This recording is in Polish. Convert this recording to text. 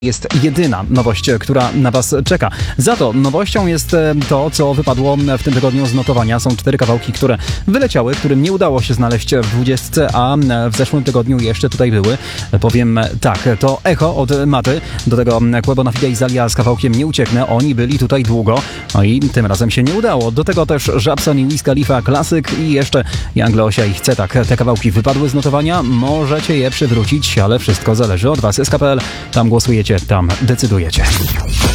jest jedyna nowość, która na Was czeka. Za to nowością jest to, co wypadło w tym tygodniu z notowania. Są 4 kawałki, które wyleciały, którym nie udało się znaleźć w 20, a w zeszłym tygodniu jeszcze tutaj były. Powiem tak, to Echo od Maty, do tego Quebo na Fide i Zalia z kawałkiem Nie ucieknę. Oni byli tutaj długo, no i tym razem się nie udało. Do tego też Żabson i Wiz Khalifa klasyk i jeszcze Young Leosia i Cetak. Te kawałki wypadły z notowania, możecie je przywrócić, ale wszystko zależy od Was. SK.pl, tam głosujecie, tam decydujecie.